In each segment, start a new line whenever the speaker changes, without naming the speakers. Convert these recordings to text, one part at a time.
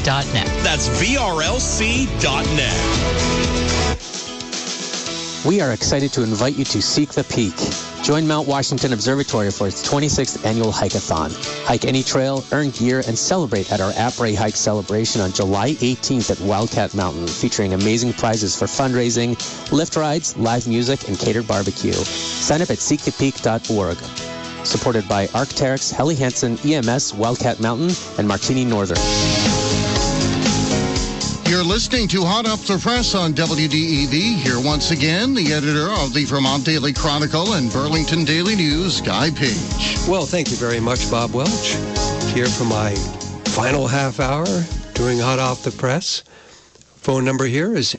That's VRLC.net.
We are excited to invite you to Seek the Peak. Join Mount Washington Observatory for its 26th annual hike-a-thon. Hike any trail, earn gear, and celebrate at our Après Hike celebration on July 18th at Wildcat Mountain, featuring amazing prizes for fundraising, lift rides, live music, and catered barbecue. Sign up at seekthepeak.org. Supported by Arc'teryx, Helly Hansen, EMS, Wildcat Mountain, and Martini Northern.
You're listening to Hot Off the Press on WDEV. Here once again, the editor of the Vermont Daily Chronicle and Burlington Daily News, Guy Page.
Well, thank you very much, Bob Welch. Here for my final half hour doing Hot Off the Press. Phone number here is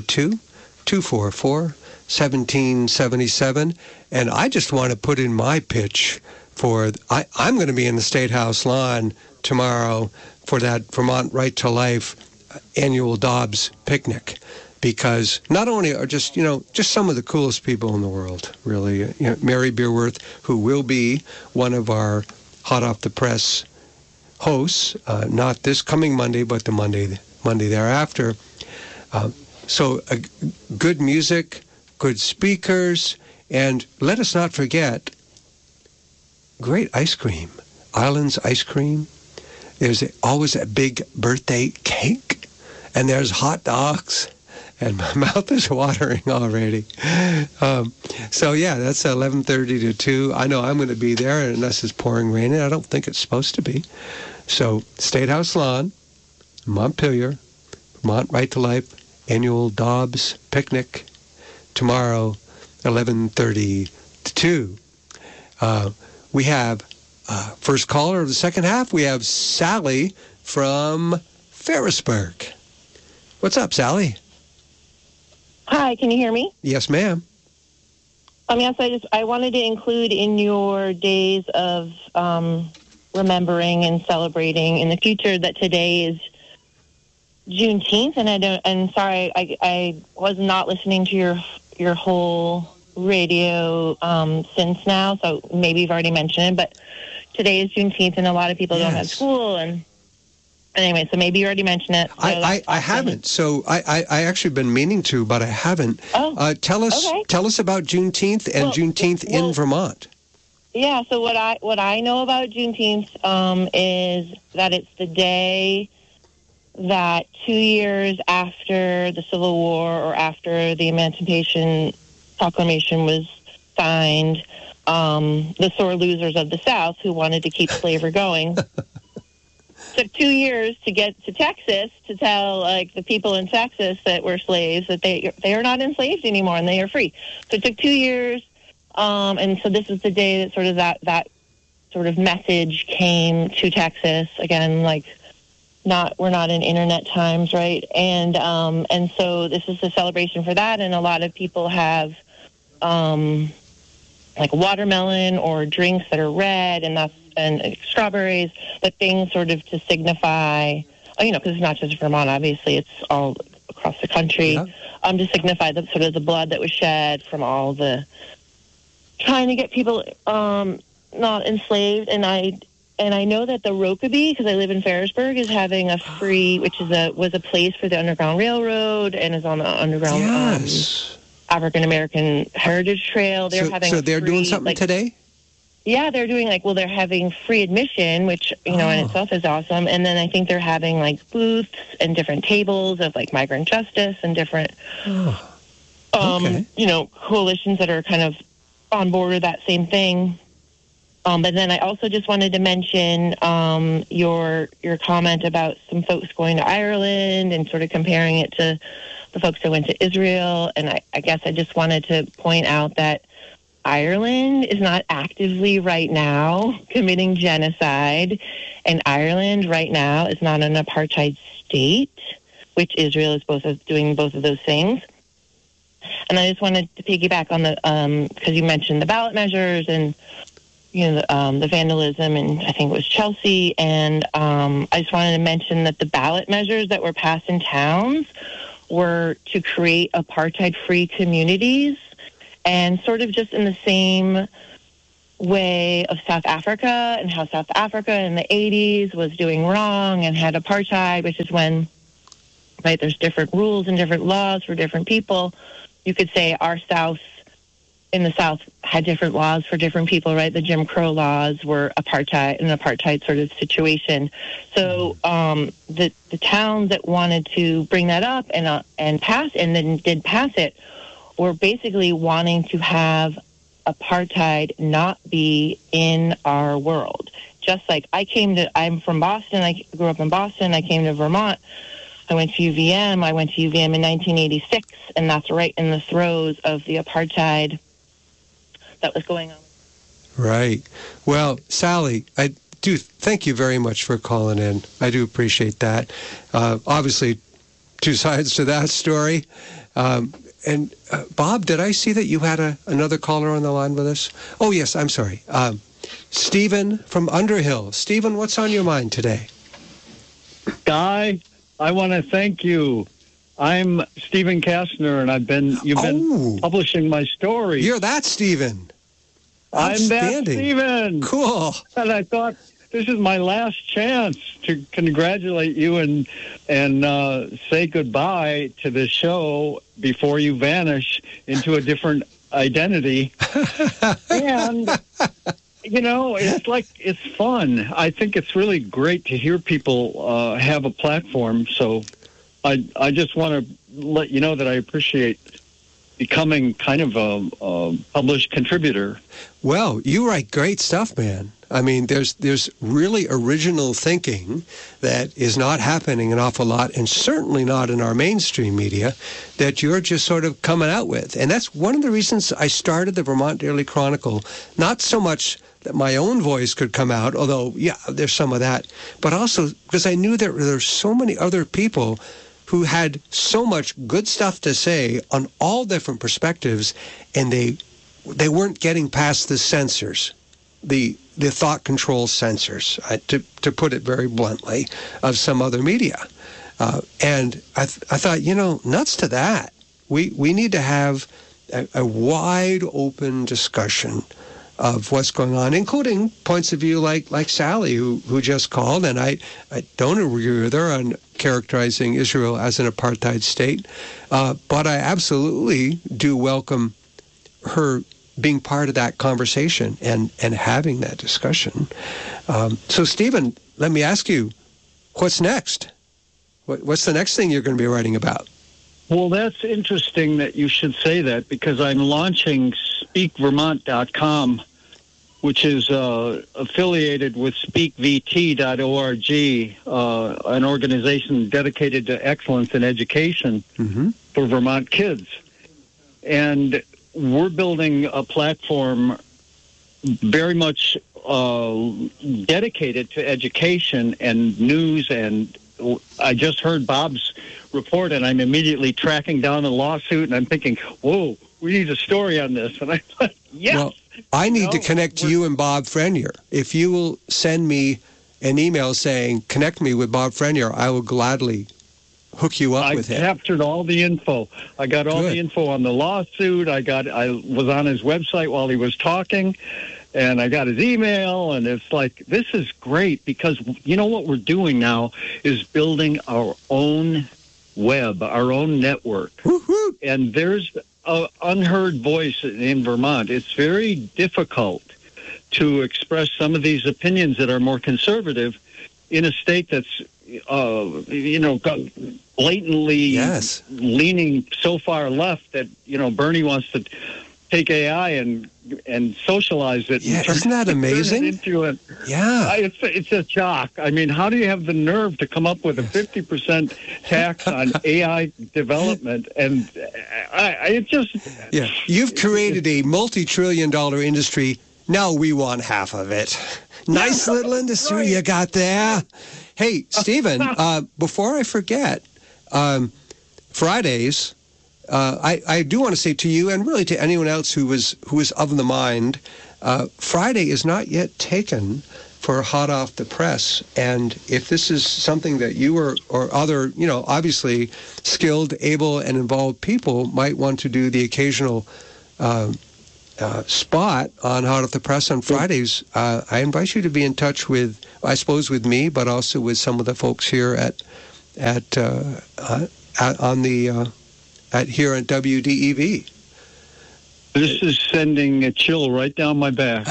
802-244-1777. And I just want to put in my pitch for, I'm going to be in the State House lawn tomorrow for that Vermont Right to Life annual Dobbs picnic, because not only are just some of the coolest people in the world, really. Mary Beerworth, who will be one of our Hot Off the Press hosts, not this coming Monday, but the Monday thereafter. So good music, good speakers, and let us not forget, great ice cream. Islands ice cream. There's always a big birthday cake. And there's hot dogs. And my mouth is watering already. So, yeah, that's 11:30 to 2. I know I'm going to be there unless it's pouring rain. And I don't think it's supposed to be. So, State House Lawn, Montpelier, Vermont Right to Life, annual Dobbs picnic, tomorrow, 11:30 to 2. We have first caller of the second half. We have Sally from Ferrisburg. What's up, Sally?
Hi, can you hear me?
Yes, ma'am.
Yes, I wanted to include in your days of remembering and celebrating in the future that today is Juneteenth, and sorry, I was not listening to your whole radio since now, so maybe you've already mentioned it, but today is Juneteenth, and a lot of people don't have school, and anyway, so maybe you already mentioned it. So
I haven't. So I actually been meaning to, but I haven't. Tell us about Juneteenth and Juneteenth in Vermont.
Yeah. So what I know about Juneteenth is that it's the day that 2 years after the Civil War or after the Emancipation Proclamation was signed, the sore losers of the South who wanted to keep slavery going took 2 years to get to Texas to tell the people in Texas that were slaves that they are not enslaved anymore and they are free. So it took 2 years, and so this is the day that that sort of message came to Texas again. We're not in internet times, right? And so this is a celebration for that, and a lot of people have watermelon or drinks that are red, and strawberries, but things sort of to signify, because it's not just Vermont, obviously, it's all across the country, to signify the sort of the blood that was shed from all the trying to get people not enslaved. And I know that the Rokeby, because I live in Ferrisburg, is having a free, which was a place for the Underground Railroad and is on the Underground African American Heritage Trail.
So they're doing something today?
Yeah, they're doing they're having free admission, which, in itself is awesome. And then I think they're having booths and different tables of migrant justice and different, coalitions that are kind of on board with that same thing. But then I also just wanted to mention your comment about some folks going to Ireland and sort of comparing it to the folks that went to Israel. And I guess I just wanted to point out that Ireland is not actively right now committing genocide, and Ireland right now is not an apartheid state, which Israel is doing both of those things. And I just wanted to piggyback on the because you mentioned the ballot measures and the vandalism, and I think it was Chelsea. And I just wanted to mention that the ballot measures that were passed in towns were to create apartheid-free communities. And sort of just in the same way of South Africa and how South Africa in the 80s was doing wrong and had apartheid, which is when, right, there's different rules and different laws for different people. You could say our South, in the South, had different laws for different people, right? The Jim Crow laws were an apartheid sort of situation. So the towns that wanted to bring that up and pass, and then did pass it, were basically wanting to have apartheid not be in our world. Just like I'm from Boston, I grew up in Boston, I came to Vermont, I went to UVM in 1986, and that's right in the throes of the apartheid that was going on.
Right. Well, Sally, I do thank you very much for calling in. I do appreciate that. Obviously, two sides to that story. And Bob, did I see that you had another caller on the line with us? Oh, yes, I'm sorry. Stephen from Underhill. Stephen, what's on your mind today?
Guy, I want to thank you. I'm Stephen Kastner, and you've been publishing my story.
You're that Stephen.
I'm that Stephen.
Cool.
And I thought, this is my last chance to congratulate you and say goodbye to this show before you vanish into a different identity. And, it's fun. I think it's really great to hear people have a platform. So I just want to let you know that I appreciate becoming kind of a published contributor.
Well, you write great stuff, man. I mean, there's really original thinking that is not happening an awful lot, and certainly not in our mainstream media, that you're just sort of coming out with. And that's one of the reasons I started the Vermont Daily Chronicle, not so much that my own voice could come out, although, yeah, there's some of that, but also because I knew that there's so many other people who had so much good stuff to say on all different perspectives, and they weren't getting past the censors, the thought control censors, to put it very bluntly, of some other media. And I thought, nuts to that. We need to have a wide open discussion of what's going on, including points of view like Sally, who just called, and I don't agree with her on characterizing Israel as an apartheid state, but I absolutely do welcome her being part of that conversation and having that discussion. So, Stephen, let me ask you, what's next? What's the next thing you're going to be writing about?
Well, that's interesting that you should say that, because I'm launching SpeakVermont.com, which is affiliated with SpeakVT.org, an organization dedicated to excellence in education for Vermont kids. And we're building a platform very much dedicated to education and news, and I just heard Bob's report, and I'm immediately tracking down a lawsuit, and I'm thinking, whoa, we need a story on this. And I thought, yes.
Well, I need to connect you and Bob Frenier. If you will send me an email saying, connect me with Bob Frenier, I will gladly hook you up with him.
I captured all the info. I got all the info on the lawsuit. I was on his website while he was talking, and I got his email, and it's like, this is great, because you know what we're doing now is building our own web, our own network.
Woo-hoo.
And there's an unheard voice in Vermont. It's very difficult to express some of these opinions that are more conservative in a state that's, blatantly leaning so far left that, Bernie wants to take AI and socialize it.
Yeah, isn't that amazing?
It's a shock. I mean, how do you have the nerve to come up with a 50% tax on AI development? And
you've created a multi-trillion-dollar industry. Now we want half of it. Nice little industry you got there. Hey, Stephen, before I forget, Fridays, I do want to say to you, and really to anyone else who is of the mind, Friday is not yet taken for hot off the press. And if this is something that you or other, obviously skilled, able, and involved people might want to do the occasional spot on Hot Off the Press on Fridays, I invite you to be in touch with, I suppose, with me, but also with some of the folks here at here at WDEV.
This is sending a chill right down my back.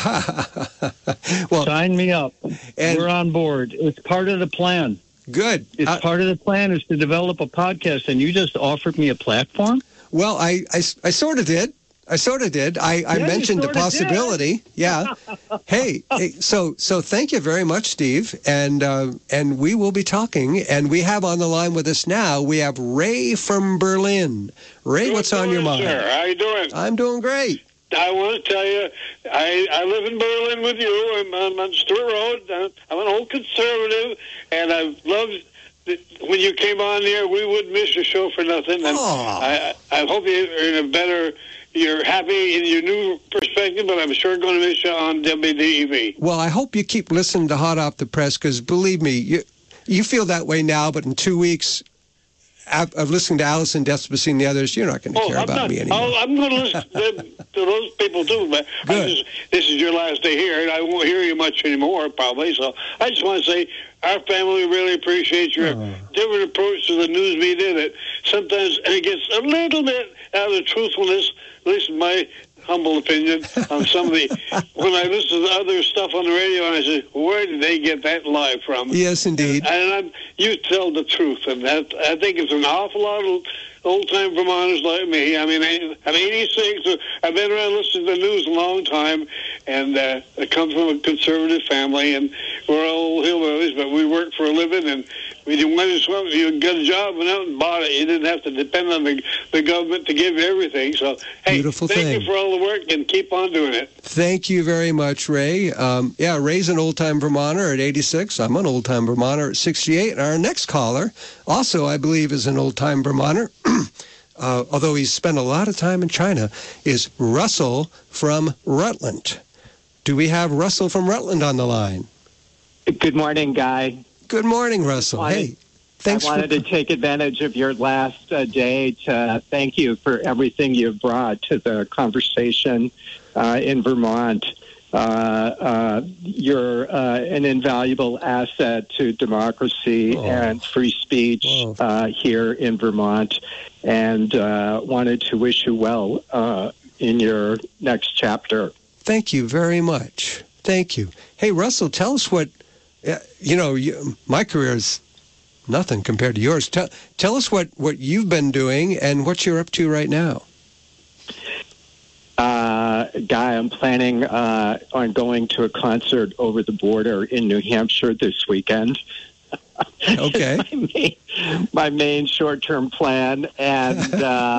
Well,
sign me up.
And
we're on board. It's part of the plan.
Good.
It's part of the plan is to develop a podcast, and you just offered me a platform?
Well, I sort of did. I mentioned the possibility. Yeah. Hey, so thank you very much, Steve. And we will be talking. And we have on the line with us now, we have Ray from Berlin. Ray, what's on your mind?
Sir, how you doing?
I'm doing great.
I want to tell you, I live in Berlin with you. I'm on Stewart Road. I'm an old conservative, and I've loved when you came on here. We wouldn't miss your show for nothing. And I hope you're in a better. You're happy in your new perspective, but I'm sure going to miss you on WDEV.
Well, I hope you keep listening to Hot Off the Press, because believe me, you feel that way now, but in 2 weeks of listening to Allison Despacito and the others, you're not going to care about me anymore.
I'm going to listen to those people too, but this is your last day here, and I won't hear you much anymore, probably. So I just want to say our family really appreciates your different approach to the news media that sometimes it gets a little bit out of truthfulness, at least in my humble opinion, on some of the, when I listen to other stuff on the radio, and I say, where did they get that lie from?
Yes, indeed.
And you tell the truth, and I think it's an awful lot of old-time Vermonters like me. I mean, I'm 86. I've been around listening to the news a long time, and I come from a conservative family, and we're all hillbillies, but we work for a living, and when you went as well, you got a job, went out and bought it. You didn't have to depend on the government to give you everything. So, hey, thank you for all the work, and keep on doing it.
Thank you very much, Ray. Ray's an old-time Vermonter at 86. I'm an old-time Vermonter at 68. And our next caller, also, I believe, is an old-time Vermonter, although he's spent a lot of time in China, is Russell from Rutland. Do we have Russell from Rutland on the line?
Good morning, Guy.
Good morning, Russell. Hey, thanks.
I wanted to take advantage of your last day to thank you for everything you've brought to the conversation in Vermont. You're an invaluable asset to democracy and free speech here in Vermont, and wanted to wish you well in your next chapter.
Thank you very much. Thank you. Hey, Russell, tell us what... my career is nothing compared to yours. Tell us what you've been doing and what you're up to right now.
Guy, I'm planning on going to a concert over the border in New Hampshire this weekend.
Okay.
my main short-term plan, and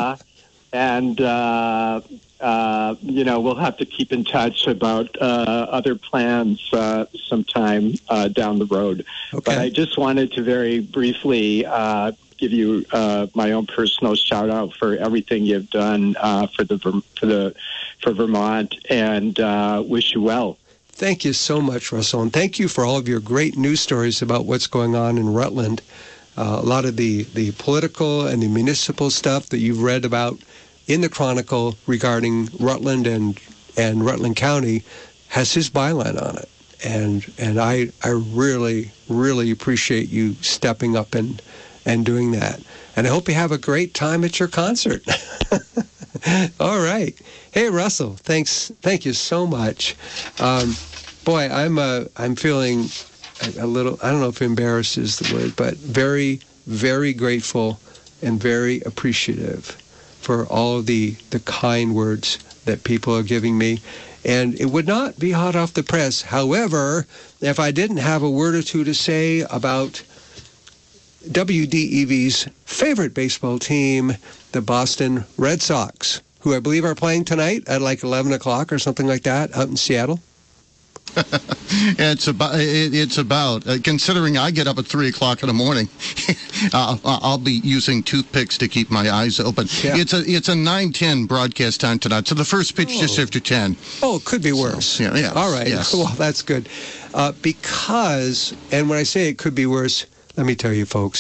we'll have to keep in touch about other plans sometime down the road.
Okay.
But I just wanted to very briefly give you my own personal shout out for everything you've done for Vermont, and wish you well.
Thank you so much, Russell, and thank you for all of your great news stories about what's going on in Rutland. A lot of the political and the municipal stuff that you've read about in the Chronicle regarding Rutland and Rutland County has his byline on it. And I really, really appreciate you stepping up and doing that. And I hope you have a great time at your concert. All right. Hey, Russell, thank you so much. Boy, I'm feeling a little, I don't know if embarrassed is the word, but very, very grateful and very appreciative for all of the kind words that people are giving me. And it would not be hot off the press. However, if I didn't have a word or two to say about WDEV's favorite baseball team, the Boston Red Sox, who I believe are playing tonight at like 11 o'clock or something like that out in Seattle.
It's about considering I get up at 3 o'clock in the morning. I'll be using toothpicks to keep my eyes open. Yeah. It's a 9:10 broadcast time tonight. So the first pitch just after 10.
Oh, it could be worse.
So, yeah.
All right.
Yes.
Well, that's good. Because, and when I say it could be worse, let me tell you, folks,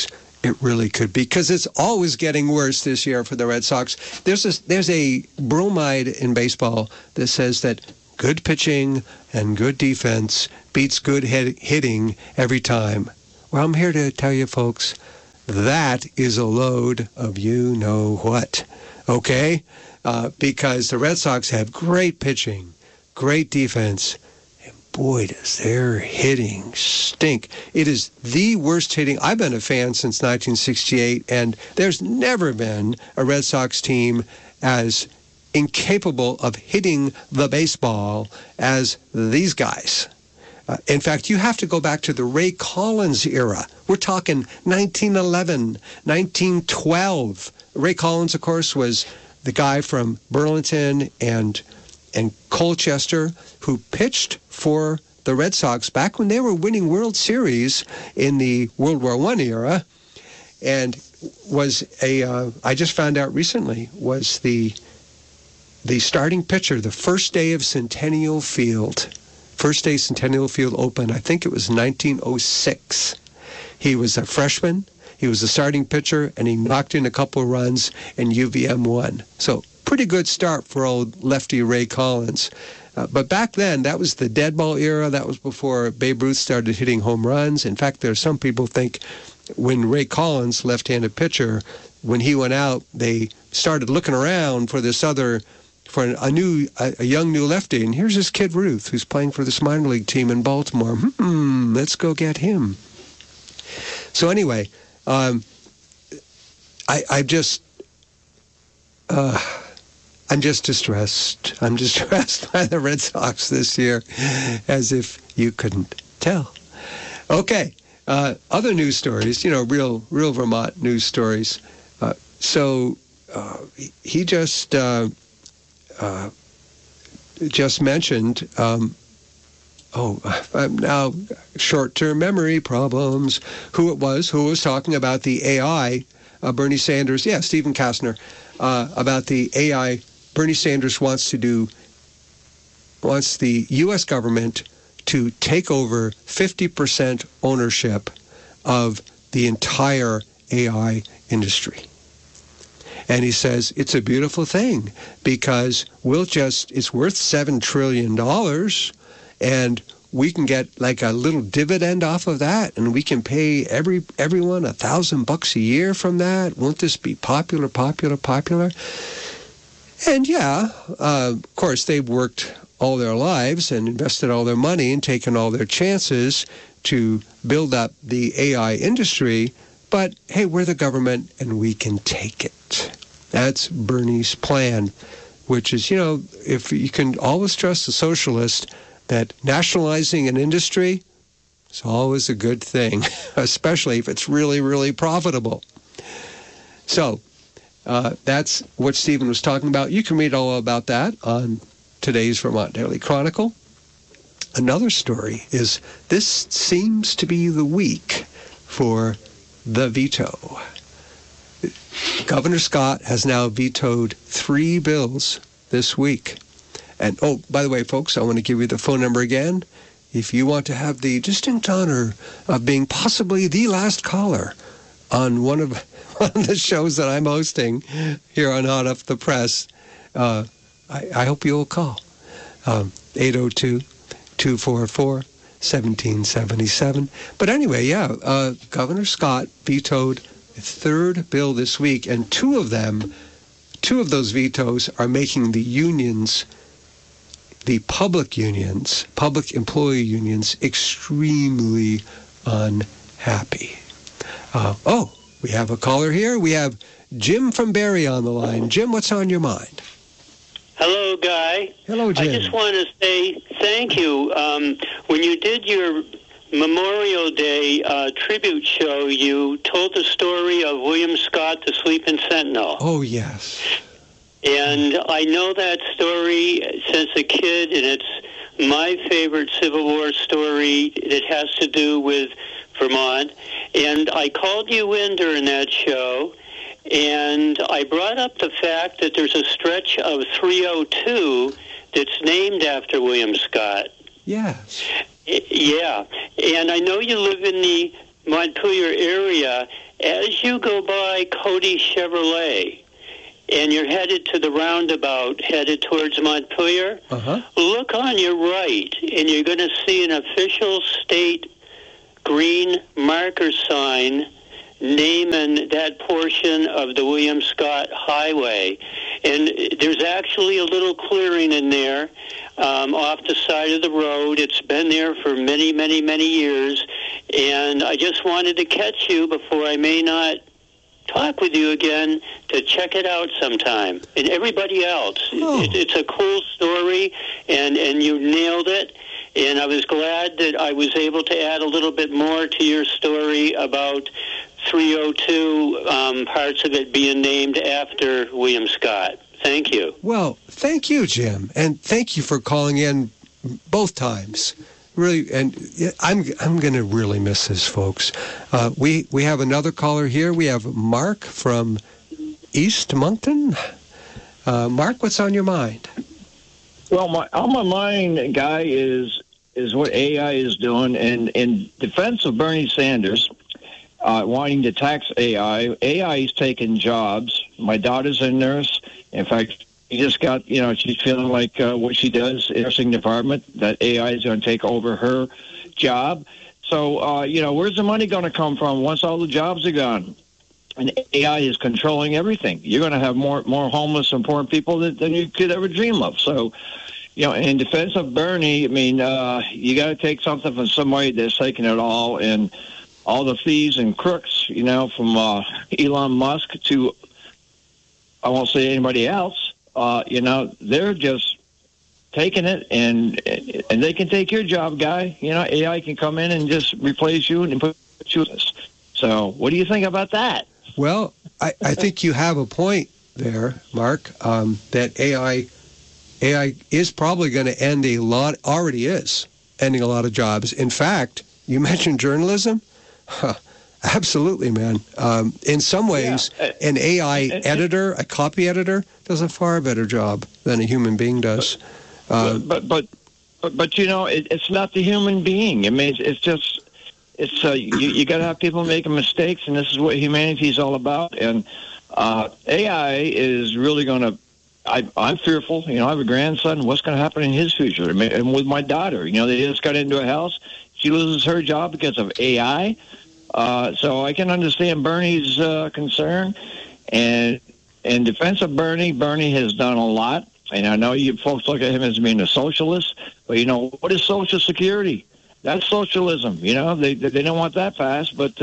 It really could be, because it's always getting worse this year for the Red Sox. There's a bromide in baseball that says that good pitching and good defense beats good hitting every time. Well, I'm here to tell you, folks, that is a load of you-know-what, okay? Because the Red Sox have great pitching, great defense, and boy, does their hitting stink. It is the worst hitting. I've been a fan since 1968, and there's never been a Red Sox team as incapable of hitting the baseball as these guys. In fact, you have to go back to the Ray Collins era. We're talking 1911, 1912. Ray Collins, of course, was the guy from Burlington and Colchester who pitched for the Red Sox back when they were winning World Series in the World War I era, and was I just found out recently, was the starting pitcher the first day of Centennial Field. First day Centennial Field opened, I think it was 1906. He was a freshman, he was a starting pitcher, and he knocked in a couple of runs, and UVM won. So pretty good start for old lefty Ray Collins. But back then, that was the dead ball era. That was before Babe Ruth started hitting home runs. In fact, there are some people think when Ray Collins, left-handed pitcher, when he went out, they started looking around for this other, for a young new lefty. And here's this kid Ruth, who's playing for this minor league team in Baltimore. Let's go get him. So anyway, I'm just distressed. I'm distressed by the Red Sox this year, as if you couldn't tell. Okay, other news stories, real Vermont news stories. He just mentioned, I'm now short-term memory problems, who was talking about the AI, Bernie Sanders, Stephen Kastner, about the AI. Bernie Sanders wants the U.S. government to take over 50% ownership of the entire AI industry. And he says it's a beautiful thing because it's worth $7 trillion, and we can get like a little dividend off of that, and we can pay everyone $1,000 a year from that. Won't this be popular? And of course, they've worked all their lives and invested all their money and taken all their chances to build up the AI industry. But hey, we're the government and we can take it. That's Bernie's plan, which is, if you can always trust a socialist that nationalizing an industry is always a good thing, especially if it's really, really profitable. So that's what Stephen was talking about. You can read all about that on today's Vermont Daily Chronicle. Another story is this seems to be the week for the veto. Governor Scott has now vetoed 3 bills this week. And, by the way, folks, I want to give you the phone number again. If you want to have the distinct honor of being possibly the last caller on one of the shows that I'm hosting here on Hot Off the Press, I hope you'll call. 802-244-1777. But anyway, Governor Scott vetoed a 3rd bill this week, and 2 of those vetoes are making the unions, the public employee unions, extremely unhappy. We have a caller here. We have Jim from Barrie on the line. Jim, what's on your mind?
Hello, Guy.
Hello, Jim.
I just want to say thank you. When you did your Memorial Day tribute show, you told the story of William Scott, the Sleeping Sentinel.
Oh, yes.
And I know that story since a kid, and it's my favorite Civil War story. It has to do with Vermont. And I called you in during that show, and I brought up the fact that there's a stretch of 302 that's named after William Scott.
Yes.
Yeah. And I know you live in the Montpelier area, as you go by Cody Chevrolet, and you're headed to the roundabout, headed towards Montpelier, look on your right, and you're going to see an official state green marker sign naming that portion of the William Scott Highway. And there's actually a little clearing in there off the side of the road. It's been there for many, many, many years. And I just wanted to catch you before I may not talk with you again to check it out sometime. And everybody else, it's a cool story, and you nailed it. And I was glad that I was able to add a little bit more to your story about 302, parts of it being named after William Scott. Thank you.
Well, thank you, Jim, and thank you for calling in both times. Really, and I'm going to really miss this, folks. We have another caller here. We have Mark from East Moncton. Mark, what's on your mind?
Well, on my mind, Guy, is what AI is doing, and in defense of Bernie Sanders wanting to tax AI. AI is taking jobs. My daughter's a nurse. In fact, she just got, she's feeling like what she does in the nursing department, that AI is going to take over her job. So, where's the money going to come from once all the jobs are gone? And AI is controlling everything. You're going to have more homeless and poor people than you could ever dream of. So, in defense of Bernie, I mean, you got to take something from somebody that's taking it all, and all the thieves and crooks, from Elon Musk to, I won't say anybody else, they're just taking it, and they can take your job, Guy. AI can come in and just replace you and put you in this. So what do you think about that?
Well, I think you have a point there, Mark, that AI is probably going to end already is ending a lot of jobs. In fact, you mentioned journalism. Absolutely, man. In some ways, an AI editor, a copy editor, does a far better job than a human being does.
But it's not the human being. I mean, you got to have people making mistakes, and this is what humanity is all about. And AI is really going to. I'm fearful. I have a grandson. What's going to happen in his future? And with my daughter, they just got into a house. She loses her job because of AI. So I can understand Bernie's concern. And in defense of Bernie has done a lot. And I know you folks look at him as being a socialist. But, what is Social Security? That's socialism. They don't want that passed. But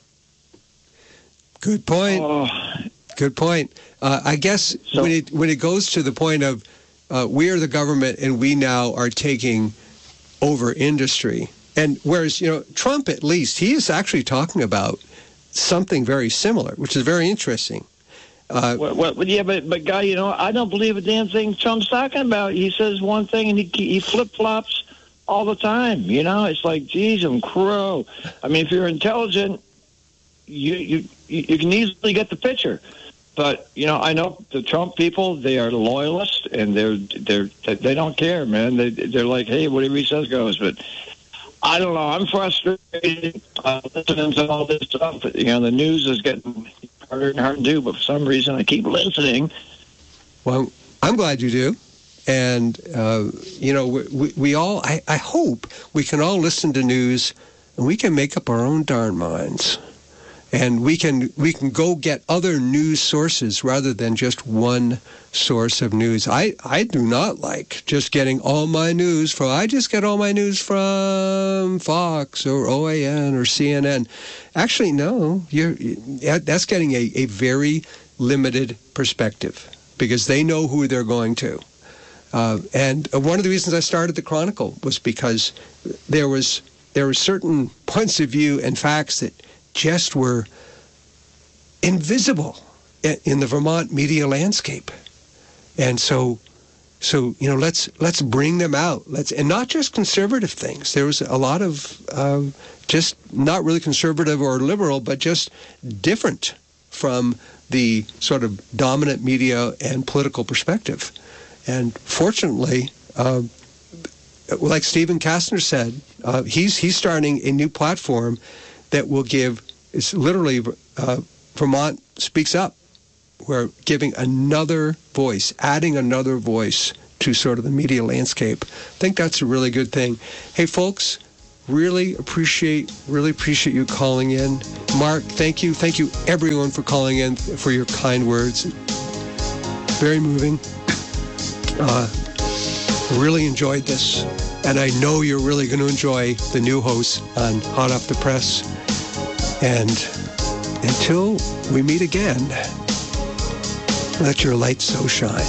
good point. Good point. I guess when it goes to the point of we are the government and we now are taking over industry. And whereas, Trump, at least, he is actually talking about something very similar, which is very interesting.
But Guy, I don't believe a damn thing Trump's talking about. He says one thing and he flip-flops all the time. It's like, geez, I'm crow. I mean, if you're intelligent, you can easily get the picture. But, I know the Trump people, they are loyalists, and they don't care, man. They're like, hey, whatever he says goes. But I don't know. I'm frustrated listening to all this stuff. The news is getting harder and harder to do, but for some reason I keep listening.
Well, I'm glad you do. And, we all, I hope we can all listen to news and we can make up our own darn minds. And we can go get other news sources rather than just one source of news. I do not like just getting all my news from. I just get all my news from Fox or OAN or CNN. Actually, no, that's getting a very limited perspective because they know who they're going to. And one of the reasons I started the Chronicle was because there were certain points of view and facts that just were invisible in the Vermont media landscape. And so let's bring them out. And not just conservative things. There was a lot of just not really conservative or liberal, but just different from the sort of dominant media and political perspective. And fortunately, like Stephen Kastner said, he's starting a new platform that will give, it's literally Vermont Speaks Up. We're giving another voice, adding another voice to sort of the media landscape. I think that's a really good thing. Hey, folks, really appreciate you calling in. Mark, thank you. Thank you, everyone, for calling in, for your kind words. Very moving. Really enjoyed this. And I know you're really going to enjoy the new host on Hot Off the Press. And until we meet again, let your light so shine.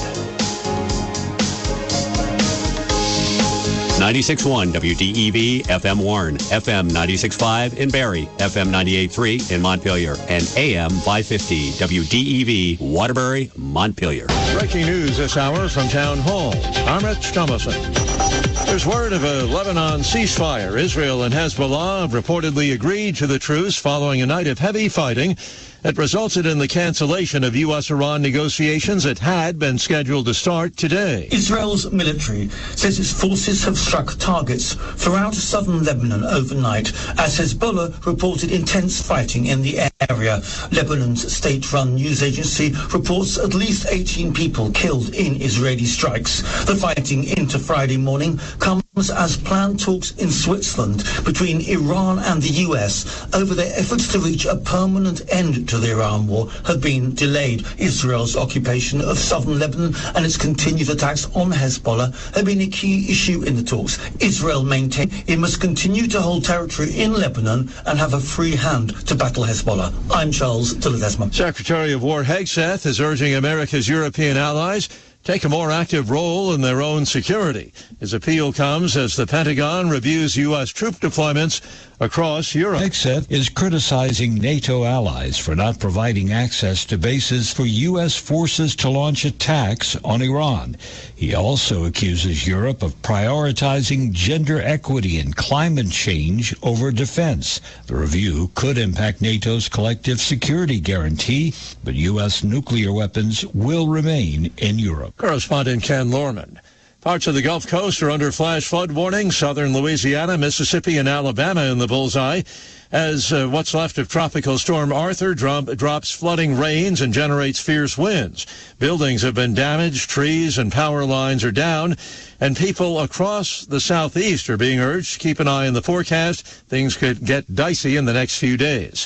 96.1 WDEV FM Warren, FM 96.5 in Barrie, FM 98.3 in Montpelier, and AM 550 WDEV Waterbury, Montpelier.
Breaking news this hour from Town Hall. I'm Rich Thomason. There's word of a Lebanon ceasefire. Israel and Hezbollah have reportedly agreed to the truce following a night of heavy fighting that resulted in the cancellation of U.S.-Iran negotiations that had been scheduled to start today.
Israel's military says its forces have struck targets throughout southern Lebanon overnight as Hezbollah reported intense fighting in the area. Lebanon's state-run news agency reports at least 18 people killed in Israeli strikes. The fighting into Friday morning comes as planned talks in Switzerland between Iran and the U.S. over their efforts to reach a permanent end to the Iran war have been delayed. Israel's occupation of southern Lebanon and its continued attacks on Hezbollah have been a key issue in the talks. Israel maintained it must continue to hold territory in Lebanon and have a free hand to battle Hezbollah. I'm Charles de Ledesma.
Secretary of War Hegseth is urging America's European allies take a more active role in their own security. His appeal comes as the Pentagon reviews U.S. troop deployments across Europe.
Hegseth is criticizing NATO allies for not providing access to bases for U.S. forces to launch attacks on Iran. He also accuses Europe of prioritizing gender equity and climate change over defense. The review could impact NATO's collective security guarantee, but U.S. nuclear weapons will remain in Europe.
Correspondent Ken Lorman. Parts of the Gulf Coast are under flash flood warning. Southern Louisiana, Mississippi, and Alabama in the bullseye as what's left of Tropical Storm Arthur drops flooding rains and generates fierce winds. Buildings have been damaged, trees and power lines are down, and people across the southeast are being urged to keep an eye on the forecast. Things could get dicey in the next few days.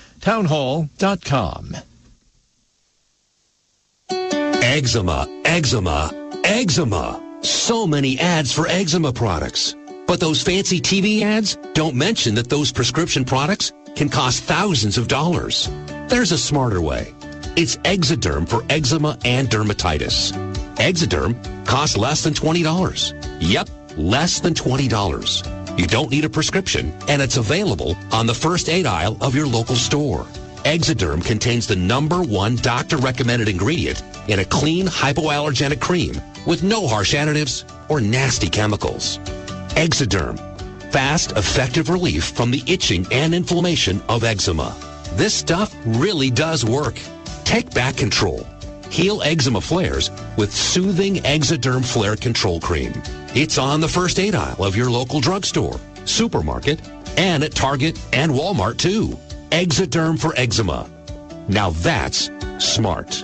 Townhall.com.
Eczema. So many ads for eczema products. But those fancy TV ads don't mention that those prescription products can cost thousands of dollars. There's a smarter way. It's Exoderm for eczema and dermatitis. Exoderm costs less than $20. Yep, less than $20. You don't need a prescription, and it's available on the first aid aisle of your local store. Exoderm contains the #1 doctor-recommended ingredient in a clean, hypoallergenic cream with no harsh additives or nasty chemicals. Exoderm, fast, effective relief from the itching and inflammation of eczema. This stuff really does work. Take back control. Heal eczema flares with soothing Exoderm Flare Control Cream. It's on the first aid aisle of your local drugstore, supermarket, and at Target and Walmart too. Exoderm for eczema. Now that's smart.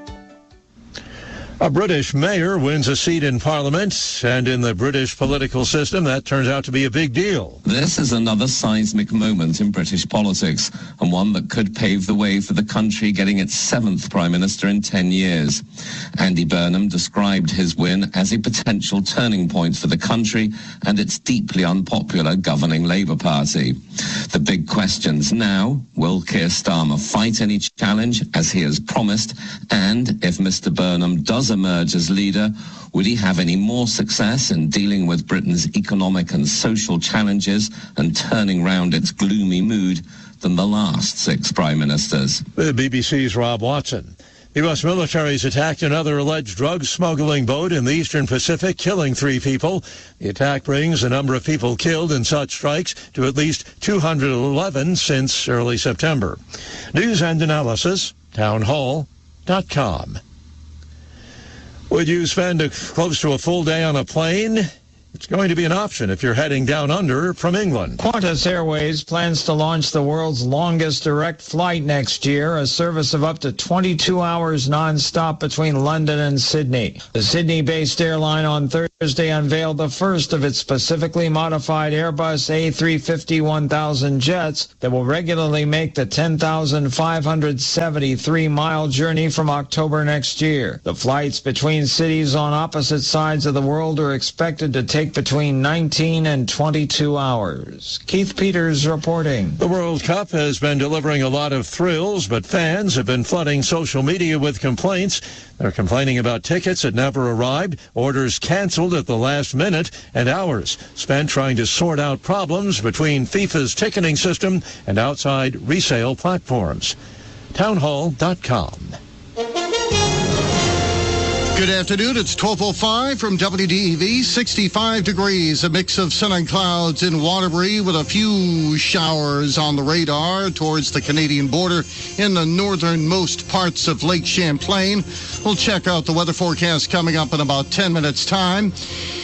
A British mayor wins a seat in Parliament, and in the British political system, that turns out to be a big deal.
This is another seismic moment in British politics, and one that could pave the way for the country getting its 7th Prime Minister in 10 years. Andy Burnham described his win as a potential turning point for the country and its deeply unpopular governing Labour Party. The big questions now, will Keir Starmer fight any challenge as he has promised, and if Mr Burnham does emerge as leader, would he have any more success in dealing with Britain's economic and social challenges and turning round its gloomy mood than the last 6 prime ministers?
The BBC's Rob Watson. The U.S. military has attacked another alleged drug smuggling boat in the Eastern Pacific, killing 3 people. The attack brings the number of people killed in such strikes to at least 211 since early September. News and analysis, townhall.com. Would you spend close to a full day on a plane It's going to be an option if you're heading down under from England.
Qantas Airways plans to launch the world's longest direct flight next year, a service of up to 22 hours non-stop between London and Sydney. The Sydney-based airline on Thursday unveiled the first of its specifically modified Airbus A350-1000 jets that will regularly make the 10,573-mile journey from October next year. The flights between cities on opposite sides of the world are expected to take between 19 and 22 hours. Keith Peters reporting.
The World Cup has been delivering a lot of thrills, but fans have been flooding social media with complaints. They're complaining about tickets that never arrived, orders canceled at the last minute, and hours spent trying to sort out problems between FIFA's ticketing system and outside resale platforms. Townhall.com.
Good afternoon. It's 12:05 from WDEV. 65 degrees, a mix of sun and clouds in Waterbury with a few showers on the radar towards the Canadian border in the northernmost parts of Lake Champlain. We'll check out the weather forecast coming up in about 10 minutes' time.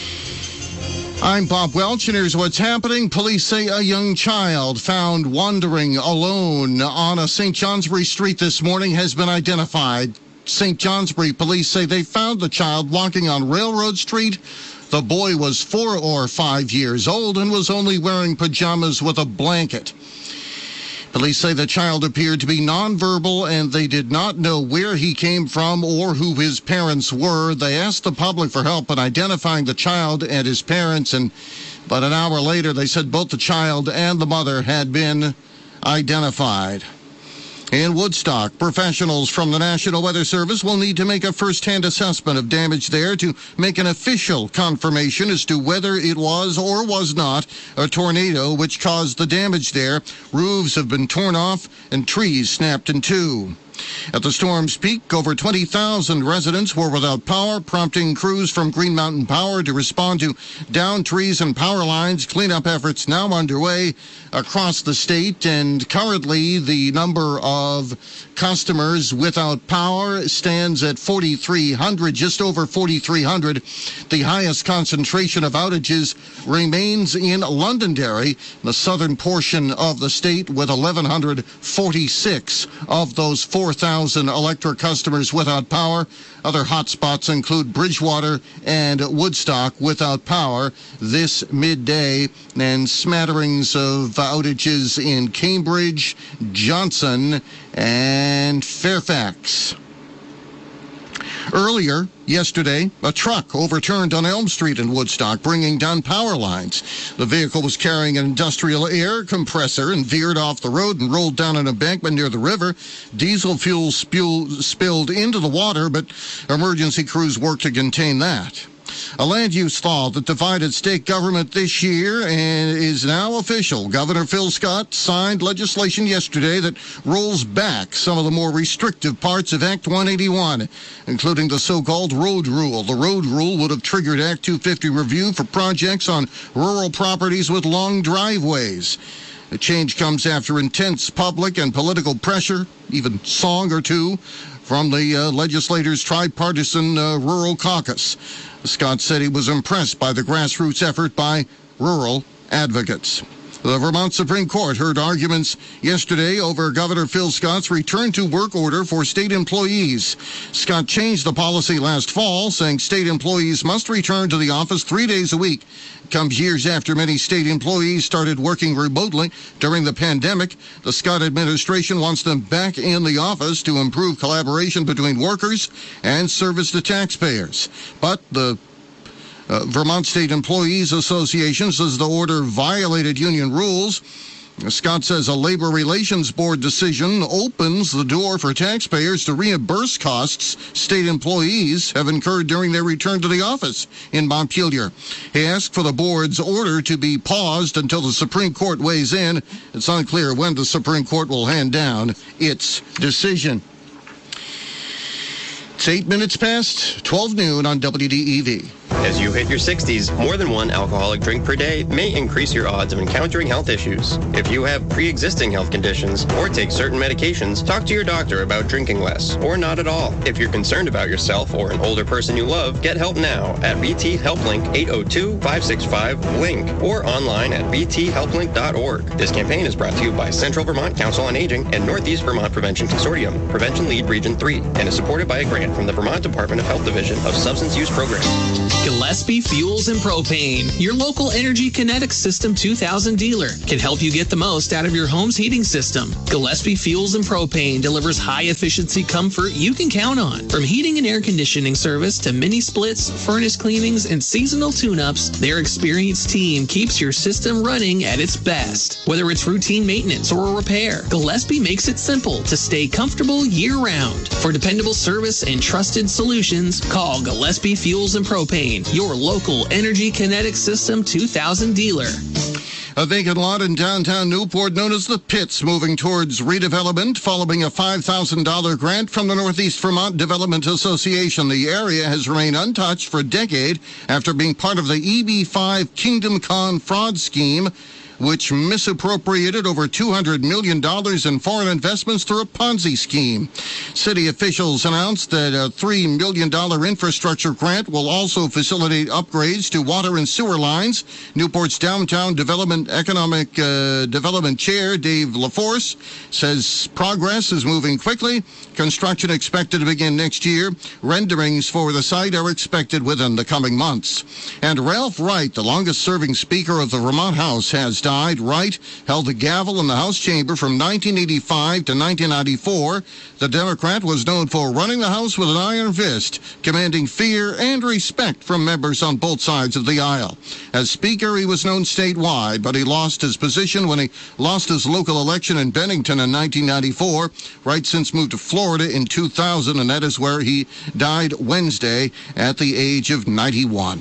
I'm Bob Welch, and here's what's happening. Police say a young child found wandering alone on a St. Johnsbury street this morning has been identified. St. Johnsbury police say they found the child walking on Railroad Street. The boy was 4 or 5 years old and was only wearing pajamas with a blanket. Police say the child appeared to be nonverbal and they did not know where he came from or who his parents were. They asked the public for help in identifying the child and his parents, but an hour later they said both the child and the mother had been identified. In Woodstock, professionals from the National Weather Service will need to make a first-hand assessment of damage there to make an official confirmation as to whether it was or was not a tornado which caused the damage there. Roofs have been torn off and trees snapped in two. At the storm's peak, over 20,000 residents were without power, prompting crews from Green Mountain Power to respond to downed trees and power lines. Cleanup efforts now underway across the state, and currently the number of customers without power stands at 4,300, just over 4,300. The highest concentration of outages remains in Londonderry, the southern portion of the state, with 1,146 of those 4,000 electric customers without power. Other hotspots include Bridgewater and Woodstock without power this midday, and smatterings of outages in Cambridge, Johnson, and Fairfax. Earlier yesterday, a truck overturned on Elm Street in Woodstock, bringing down power lines. The vehicle was carrying an industrial air compressor and veered off the road and rolled down an embankment near the river. Diesel fuel spilled into the water, but emergency crews worked to contain that. A land use thaw that divided state government this year and is now official. Governor Phil Scott signed legislation yesterday that rolls back some of the more restrictive parts of Act 181, including the so-called road rule. The road rule would have triggered Act 250 review for projects on rural properties with long driveways. The change comes after intense public and political pressure, even song or two, from the legislators' tripartisan rural caucus. Scott said he was impressed by the grassroots effort by rural advocates. The Vermont Supreme Court heard arguments yesterday over Governor Phil Scott's return-to-work order for state employees. Scott changed the policy last fall, saying state employees must return to the office 3 days a week. It comes years after many state employees started working remotely during the pandemic. The Scott administration wants them back in the office to improve collaboration between workers and service to taxpayers. But the Vermont State Employees Association says the order violated union rules. Scott says a Labor Relations Board decision opens the door for taxpayers to reimburse costs state employees have incurred during their return to the office in Montpelier. He asked for the board's order to be paused until the Supreme Court weighs in. It's unclear when the Supreme Court will hand down its decision. It's 8 minutes past 12 noon on WDEV.
As you hit your 60s, more than one alcoholic drink per day may increase your odds of encountering health issues. If you have pre-existing health conditions or take certain medications, talk to your doctor about drinking less or not at all. If you're concerned about yourself or an older person you love, get help now at VT HelpLink 802-565-LINK or online at vthelplink.org. This campaign is brought to you by Central Vermont Council on Aging and Northeast Vermont Prevention Consortium, Prevention Lead Region 3, and is supported by a grant from the Vermont Department of Health Division of Substance Use Programs.
Gillespie Fuels and Propane, your local Energy Kinetics System 2000 dealer, can help you get the most out of your home's heating system. Gillespie Fuels and Propane delivers high-efficiency comfort you can count on. From heating and air conditioning service to mini splits, furnace cleanings, and seasonal tune-ups, their experienced team keeps your system running at its best. Whether it's routine maintenance or a repair, Gillespie makes it simple to stay comfortable year-round. For dependable service and trusted solutions, call Gillespie Fuels and Propane, your local Energy Kinetic System 2000 dealer.
A vacant lot in downtown Newport known as the Pits moving towards redevelopment following a $5,000 grant from the Northeast Vermont Development Association. The area has remained untouched for a decade after being part of the EB5 Kingdom Con fraud scheme, which misappropriated over $200 million in foreign investments through a Ponzi scheme. City officials announced that a $3 million infrastructure grant will also facilitate upgrades to water and sewer lines. Newport's Downtown Economic Development Chair, Dave LaForce, says progress is moving quickly. Construction expected to begin next year. Renderings for the site are expected within the coming months. And Ralph Wright, the longest-serving Speaker of the Vermont House, has died. Wright held the gavel in the House chamber from 1985 to 1994. The Democrat was known for running the House with an iron fist, commanding fear and respect from members on both sides of the aisle. As Speaker, he was known statewide, but he lost his position when he lost his local election in Bennington in 1994. Wright since moved to Florida in 2000, and that is where he died Wednesday at the age of 91.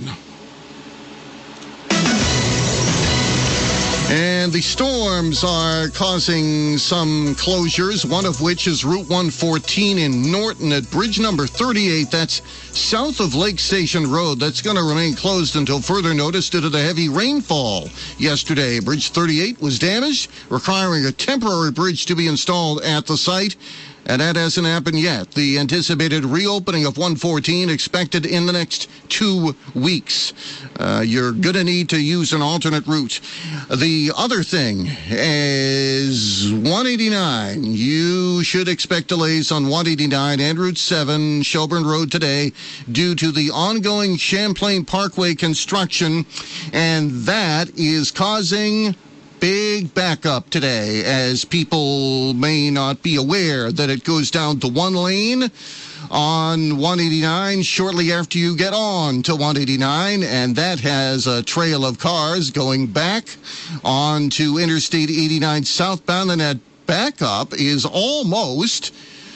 And the storms are causing some closures, one of which is Route 114 in Norton at bridge number 38. That's south of Lake Station Road. That's going to remain closed until further notice due to the heavy rainfall yesterday. Bridge 38 was damaged, requiring a temporary bridge to be installed at the site. And that hasn't happened yet. The anticipated reopening of 114 expected in the next 2 weeks. You're going to need to use an alternate route. The other thing is 189. You should expect delays on 189 and Route 7, Shelburne Road today due to the ongoing Champlain Parkway construction. And that is causing big backup today, as people may not be aware that it goes down to one lane on 189 shortly after you get on to 189, and that has a trail of cars going back onto Interstate 89 southbound, and that backup is almost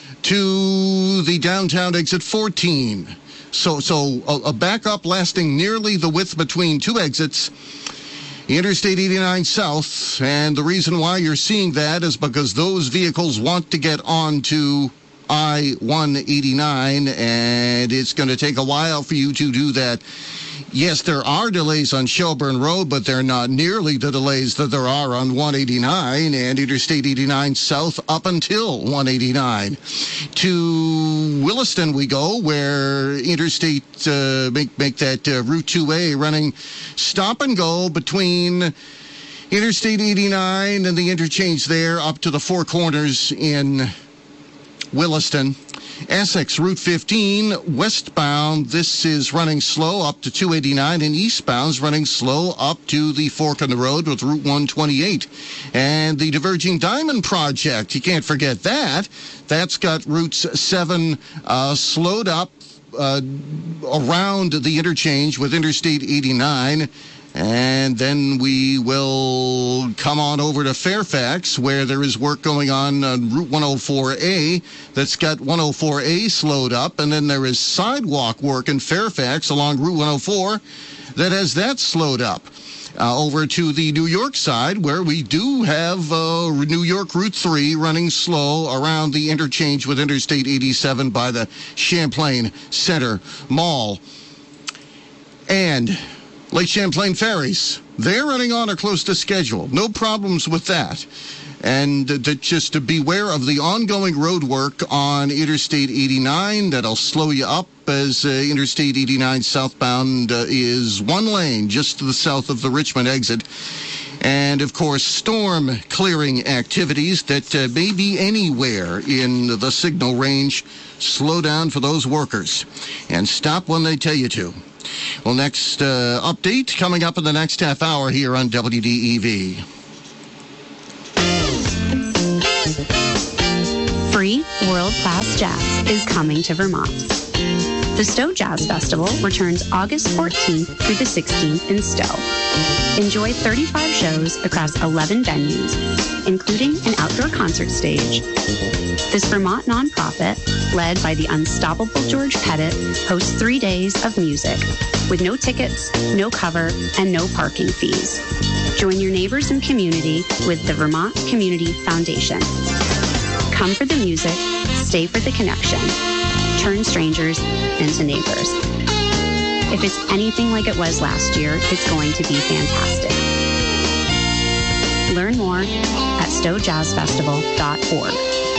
to the downtown exit 14. So a backup lasting nearly the width between two exits, Interstate 89 South, and the reason why you're seeing that is because those vehicles want to get onto I-189, and it's going to take a while for you to do that. Yes, there are delays on Shelburne Road, but they're not nearly the delays that there are on 189 and Interstate 89 South up until 189. To Williston we go, where Interstate make that Route 2A running stop and go between Interstate 89 and the interchange there up to the Four Corners in Williston. Essex Route 15 westbound, this is running slow up to 289, and eastbound's running slow up to the fork in the road with Route 128. And the Diverging Diamond Project, you can't forget that. That's got Routes 7 slowed up around the interchange with Interstate 89. And then we will come on over to Fairfax, where there is work going on Route 104A that's got 104A slowed up. And then there is sidewalk work in Fairfax along Route 104 that has that slowed up. Over to the New York side, where we do have New York Route 3 running slow around the interchange with Interstate 87 by the Champlain Center Mall. And Lake Champlain ferries, they're running on or close to schedule. No problems with that. And just to beware of the ongoing road work on Interstate 89 that'll slow you up as Interstate 89 southbound is one lane just to the south of the Richmond exit. And, of course, storm clearing activities that may be anywhere in the signal range. Slow down for those workers and stop when they tell you to. Well, next update coming up in the next half hour here on WDEV.
Free world-class jazz is coming to Vermont. The Stowe Jazz Festival returns August 14th through the 16th in Stowe. Enjoy 35 shows across 11 venues, including an outdoor concert stage. This Vermont nonprofit, led by the unstoppable George Pettit, hosts 3 days of music with no tickets, no cover, and no parking fees. Join your neighbors and community with the Vermont Community Foundation. Come for the music, stay for the connection. Turn strangers into neighbors. If it's anything like it was last year, it's going to be fantastic. Learn more at stowejazzfestival.org.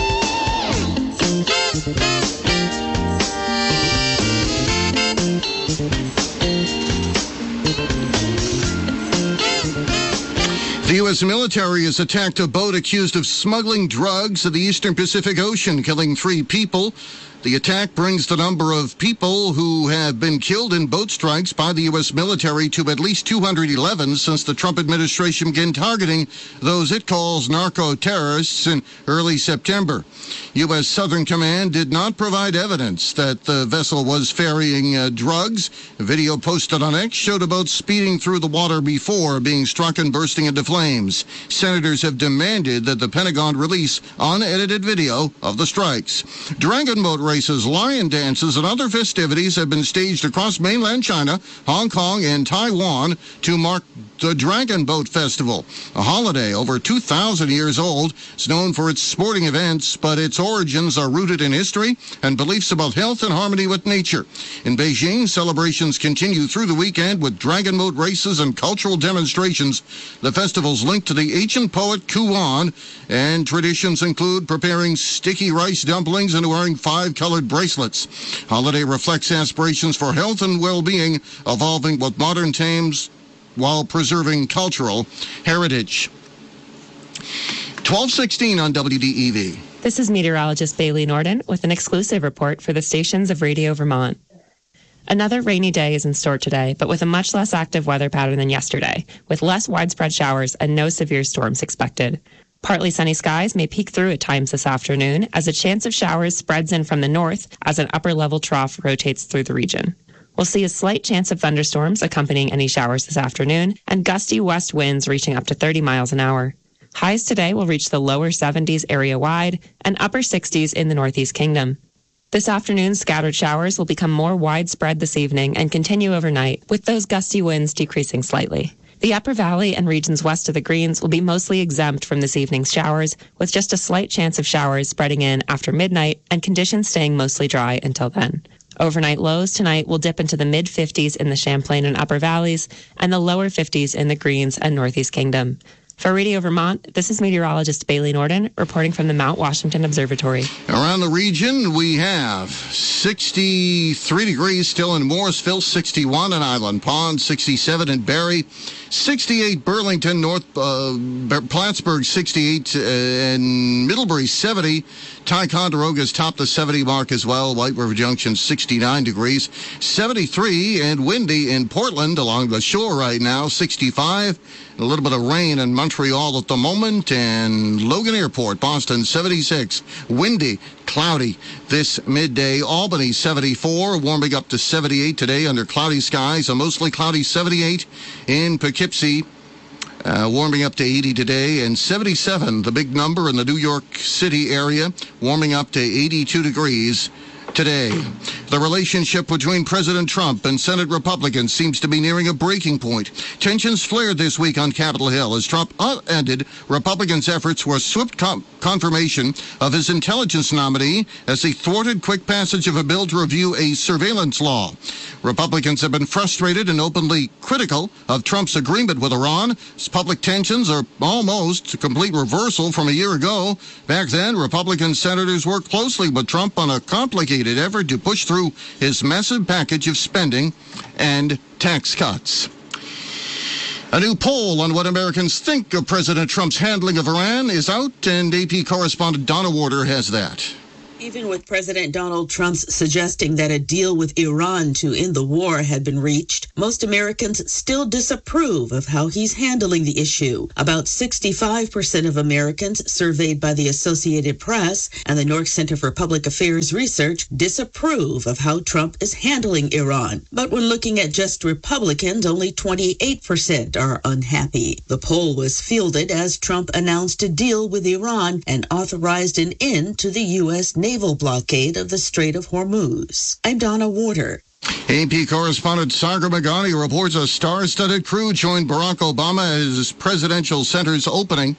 The U.S. military has attacked a boat accused of smuggling drugs in the eastern Pacific Ocean, killing 3 people. The attack brings the number of people who have been killed in boat strikes by the U.S. military to at least 211 since the Trump administration began targeting those it calls narco-terrorists in early September. U.S. Southern Command did not provide evidence that the vessel was ferrying drugs. A video posted on X showed a boat speeding through the water before being struck and bursting into flames. Senators have demanded that the Pentagon release unedited video of the strikes. Dragon boat races, lion dances, and other festivities have been staged across mainland China, Hong Kong, and Taiwan to mark the Dragon Boat Festival, a holiday over 2,000 years old. It's known for its sporting events, but its origins are rooted in history and beliefs about health and harmony with nature. In Beijing, celebrations continue through the weekend with dragon boat races and cultural demonstrations. The festival's linked to the ancient poet Kuan, and traditions include preparing sticky rice dumplings and wearing 5-colored bracelets. Holiday reflects aspirations for health and well-being, evolving with modern times while preserving cultural heritage. 12:16 on WDEV.
This is meteorologist Bailey Norden with an exclusive report for the stations of Radio Vermont. Another rainy day is in store today, but with a much less active weather pattern than yesterday, with less widespread showers and no severe storms expected. Partly sunny skies may peek through at times this afternoon as a chance of showers spreads in from the north as an upper-level trough rotates through the region. We'll see a slight chance of thunderstorms accompanying any showers this afternoon and gusty west winds reaching up to 30 miles an hour. Highs today will reach the lower 70s area-wide and upper 60s in the Northeast Kingdom. This afternoon, scattered showers will become more widespread this evening and continue overnight, with those gusty winds decreasing slightly. The Upper Valley and regions west of the Greens will be mostly exempt from this evening's showers, with just a slight chance of showers spreading in after midnight and conditions staying mostly dry until then. Overnight lows tonight will dip into the mid-50s in the Champlain and Upper Valleys and the lower 50s in the Greens and Northeast Kingdom. For Radio Vermont, this is meteorologist Bailey Norden reporting from the Mount Washington Observatory.
Around the region, we have 63 degrees still in Morrisville, 61 in Island Pond, 67 in Barrie, 68 Burlington, North Plattsburgh 68, and Middlebury 70. Ticonderoga's topped the 70 mark as well. White River Junction 69 degrees, 73 and windy in Portland along the shore right now, 65. A little bit of rain in Montreal at the moment, and Logan Airport, Boston 76. Windy, cloudy this midday. Albany 74, warming up to 78 today under cloudy skies. A mostly cloudy 78 in Poughkeepsie. Warming up to 80 today, and 77, the big number in the New York City area, warming up to 82 degrees today. The relationship between President Trump and Senate Republicans seems to be nearing a breaking point. Tensions flared this week on Capitol Hill as Trump upended Republicans' efforts for a swift confirmation of his intelligence nominee as he thwarted quick passage of a bill to review a surveillance law. Republicans have been frustrated and openly critical of Trump's agreement with Iran. His public tensions are almost a complete reversal from a year ago. Back then, Republican senators worked closely with Trump on a complicated effort to push through his massive package of spending and tax cuts. A new poll on what Americans think of President Trump's handling of Iran is out, and AP correspondent Donna Warder has that.
Even with President Donald Trump's suggesting that a deal with Iran to end the war had been reached, most Americans still disapprove of how he's handling the issue. About 65% of Americans surveyed by the Associated Press and the North Center for Public Affairs Research disapprove of how Trump is handling Iran. But when looking at just Republicans, only 28% are unhappy. The poll was fielded as Trump announced a deal with Iran and authorized an end to the U.S. naval blockade of the Strait of Hormuz. I'm Donna Warder.
AP correspondent Sagar Meghani reports a star-studded crew joined Barack Obama at his presidential center's opening.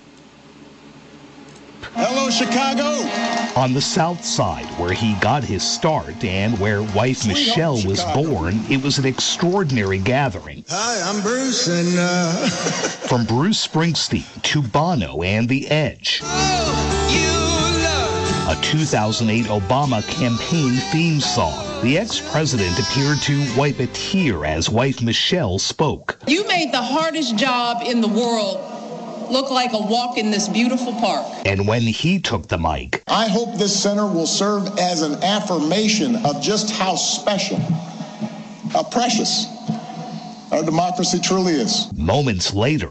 Hello, Chicago.
On the South Side, where he got his start and where wife Michelle was born, it was an extraordinary gathering.
Hi, I'm Bruce, and
From Bruce Springsteen to Bono and The Edge. A 2008 Obama campaign theme song. The ex-president appeared to wipe a tear as wife Michelle spoke.
You made the hardest job in the world look like a walk in this beautiful park.
And when he took the mic,
I hope this center will serve as an affirmation of just how special, how precious our democracy truly is.
Moments later,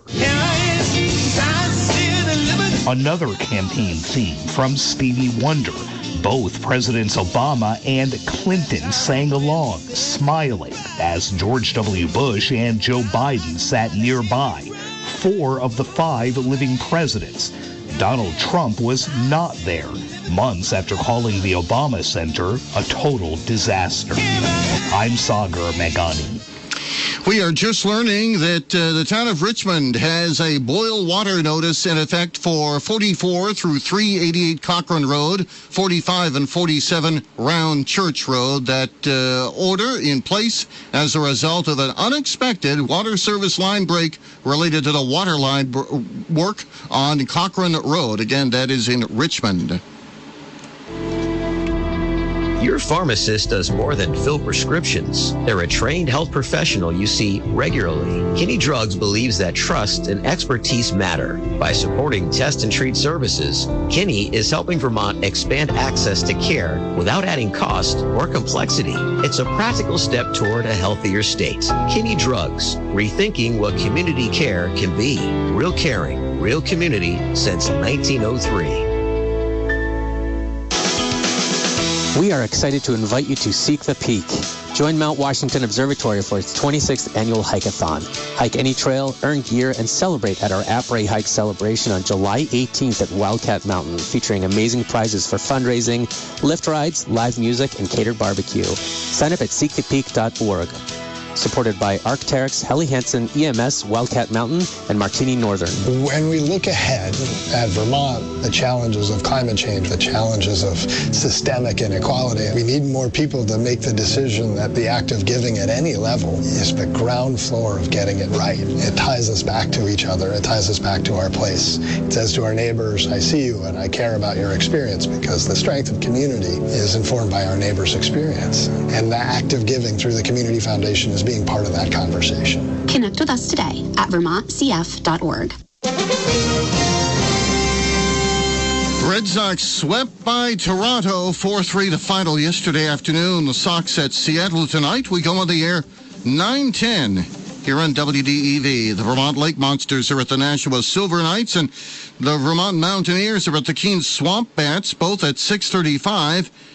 another campaign theme from Stevie Wonder. Both Presidents Obama and Clinton sang along, smiling, as George W. Bush and Joe Biden sat nearby. 4 of the 5 living presidents. Donald Trump was not there, months after calling the Obama Center a total disaster. I'm Sagar Meghani.
We are just learning that the town of Richmond has a boil water notice in effect for 44 through 388 Cochrane Road, 45 and 47 Round Church Road. That order in place as a result of an unexpected water service line break related to the water line work on Cochrane Road. Again, that is in Richmond.
Your pharmacist does more than fill prescriptions. They're a trained health professional you see regularly. Kinney Drugs believes that trust and expertise matter. By supporting test and treat services, Kinney is helping Vermont expand access to care without adding cost or complexity. It's a practical step toward a healthier state. Kinney Drugs, rethinking what community care can be. Real caring, real community since 1903.
We are excited to invite you to Seek the Peak. Join Mount Washington Observatory for its 26th annual hike-a-thon. Hike any trail, earn gear, and celebrate at our Après Hike celebration on July 18th at Wildcat Mountain, featuring amazing prizes for fundraising, lift rides, live music, and catered barbecue. Sign up at seekthepeak.org. Supported by Arc'teryx, Helly Hansen, EMS, Wildcat Mountain, and Martini Northern.
When we look ahead at Vermont, the challenges of climate change, the challenges of systemic inequality, we need more people to make the decision that the act of giving at any level is the ground floor of getting it right. It ties us back to each other. It ties us back to our place. It says to our neighbors, I see you and I care about your experience, because the strength of community is informed by our neighbors' experience. And the act of giving through the Community Foundation is being part of that conversation.
Connect with us today at vermontcf.org.
Red Sox swept by Toronto 4-3 the final yesterday afternoon. The Sox at Seattle tonight. We go on the air 9:10 here on WDEV. The Vermont Lake Monsters are at the Nashua Silver Knights, and the Vermont Mountaineers are at the Keene Swamp Bats, both at 6:35.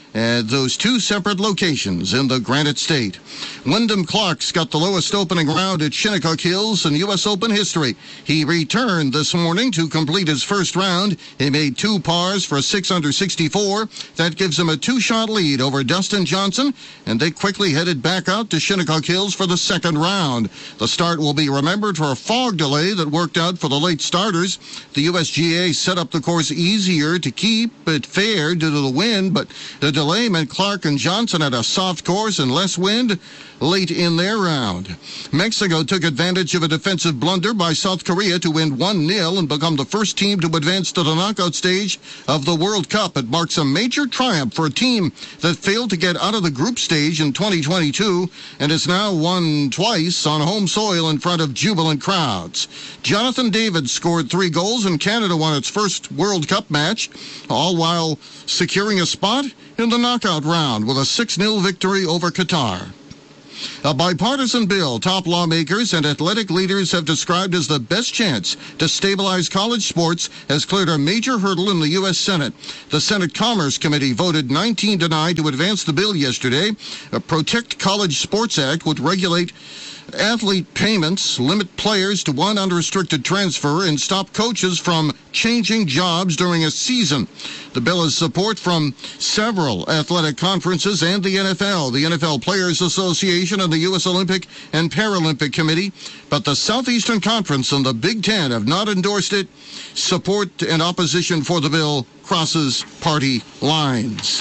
at those two separate locations in the Granite State. Wyndham Clark's got the lowest opening round at Shinnecock Hills in U.S. Open history. He returned this morning to complete his first round. He made 2 pars for 6 under 64. That gives him a 2-shot lead over Dustin Johnson, and they quickly headed back out to Shinnecock Hills for the second round. The start will be remembered for a fog delay that worked out for the late starters. The USGA set up the course easier to keep it fair due to the wind, but the delay meant Clark and Johnson had a soft course and less wind late in their round. Mexico took advantage of a defensive blunder by South Korea to win 1-0 and become the first team to advance to the knockout stage of the World Cup. It marks a major triumph for a team that failed to get out of the group stage in 2022 and has now won twice on home soil in front of jubilant crowds. Jonathan David scored 3 goals and Canada won its first World Cup match, all while securing a spot in the knockout round with a 6-0 victory over Qatar. A bipartisan bill top lawmakers and athletic leaders have described as the best chance to stabilize college sports has cleared a major hurdle in the U.S. Senate. The Senate Commerce Committee voted 19-9 to advance the bill yesterday. A Protect College Sports Act would regulate athlete payments, limit players to 1 unrestricted transfer, and stop coaches from changing jobs during a season. The bill has support from several athletic conferences and the NFL, the NFL Players Association, and the U.S. Olympic and Paralympic Committee, but the Southeastern Conference and the Big Ten have not endorsed it. Support and opposition for the bill crosses party lines.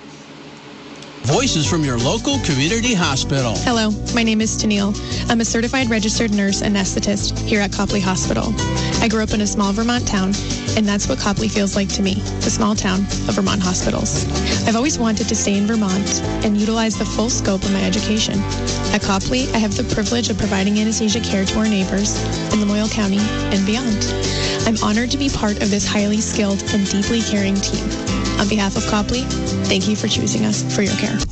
Voices from your local community hospital.
Hello, my name is Tennille. I'm a certified registered nurse and anesthetist here at Copley Hospital. I grew up in a small Vermont town, and that's what Copley feels like to me, the small town of Vermont hospitals. I've always wanted to stay in Vermont and utilize the full scope of my education. At Copley, I have the privilege of providing anesthesia care to our neighbors in Lamoille County and beyond. I'm honored to be part of this highly skilled and deeply caring team. On behalf of Copley, thank you for choosing us for your care.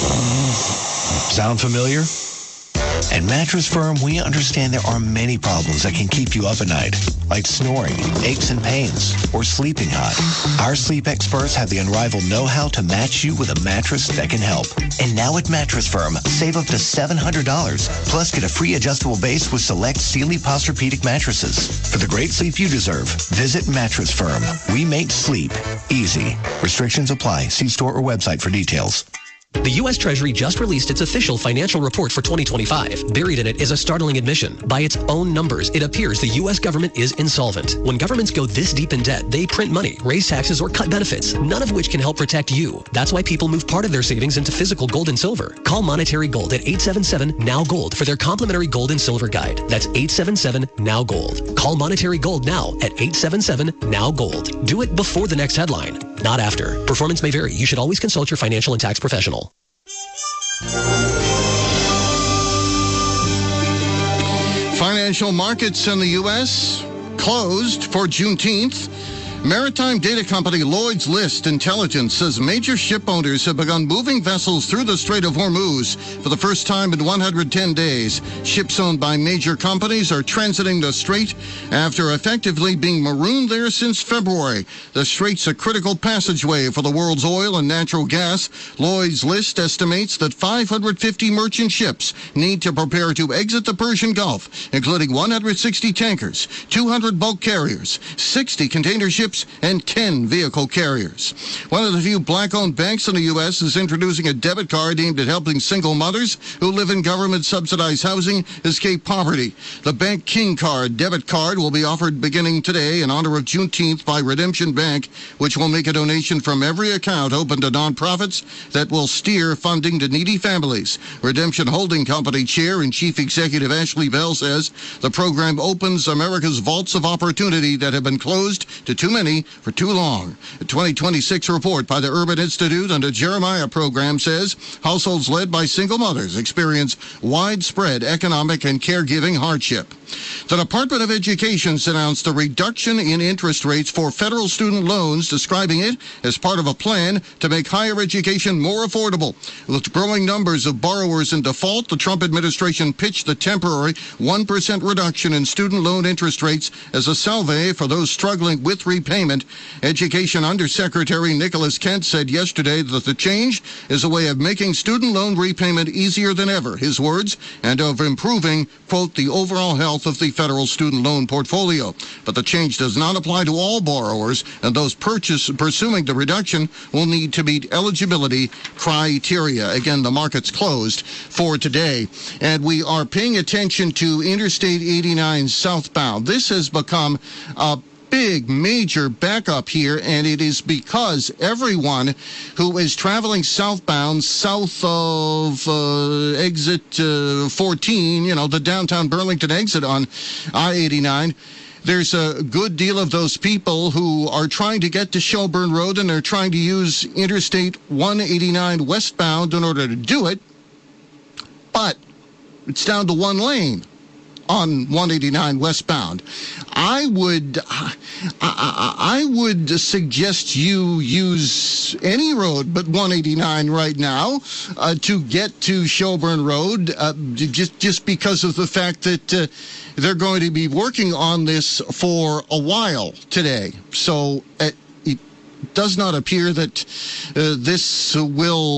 Sound familiar? At Mattress Firm, we understand there are many problems that can keep you up at night, like snoring, aches and pains, or sleeping hot. Our sleep experts have the unrivaled know-how to match you with a mattress that can help. And now at Mattress Firm, save up to $700, plus get a free adjustable base with select Sealy Posturepedic mattresses. For the great sleep you deserve, visit Mattress Firm. We make sleep easy. Restrictions apply. See store or website for details.
The U.S. Treasury just released its official financial report for 2025. Buried in it is a startling admission. By its own numbers, it appears the U.S. government is insolvent. When governments go this deep in debt, they print money, raise taxes, or cut benefits, none of which can help protect you. That's why people move part of their savings into physical gold and silver. Call Monetary Gold at 877-NOW-GOLD for their complimentary gold and silver guide. That's 877-NOW-GOLD. Call Monetary Gold now at 877-NOW-GOLD. Do it before the next headline, not after. Performance may vary. You should always consult your financial and tax professional.
Financial markets in the U.S. closed for Juneteenth. Maritime data company Lloyd's List Intelligence says major ship owners have begun moving vessels through the Strait of Hormuz for the first time in 110 days. Ships owned by major companies are transiting the strait after effectively being marooned there since February. The strait's a critical passageway for the world's oil and natural gas. Lloyd's List estimates that 550 merchant ships need to prepare to exit the Persian Gulf, including 160 tankers, 200 bulk carriers, 60 container ships, and 10 vehicle carriers. One of the few black-owned banks in the U.S. is introducing a debit card aimed at helping single mothers who live in government-subsidized housing escape poverty. The Bank King Card debit card will be offered beginning today in honor of Juneteenth by Redemption Bank, which will make a donation from every account open to nonprofits that will steer funding to needy families. Redemption Holding Company Chair and Chief Executive Ashley Bell says the program opens America's vaults of opportunity that have been closed to too many for too long. A 2026 report by the Urban Institute and the Jeremiah program says households led by single mothers experience widespread economic and caregiving hardship. The Department of Education announced a reduction in interest rates for federal student loans, describing it as part of a plan to make higher education more affordable. With growing numbers of borrowers in default, the Trump administration pitched the temporary 1% reduction in student loan interest rates as a salve for those struggling with repayment. repayment. Education Undersecretary Nicholas Kent said yesterday that the change is a way of making student loan repayment easier than ever, his words, and of improving, quote, the overall health of the federal student loan portfolio. But the change does not apply to all borrowers, and those pursuing the reduction will need to meet eligibility criteria. Again, the market's closed for today, and we are paying attention to Interstate 89 southbound. This has become a big, major backup here, and it is because everyone who is traveling southbound, south of exit 14, the downtown Burlington exit on I-89, there's a good deal of those people who are trying to get to Shelburne Road, and they're trying to use Interstate 189 westbound in order to do it, but it's down to one lane on 189 westbound. I would suggest you use any road but 189 right now to get to Shelburne Road, just because of the fact that they're going to be working on this for a while today. So it does not appear that this will